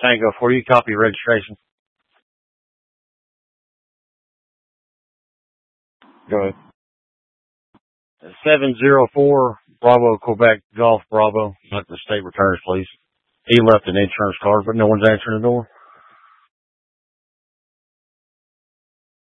Tango 4, you copy registration. Go ahead. 704 Bravo, Quebec, Golf, Bravo. Let the state returns, please. He left an insurance card, but no one's answering the door.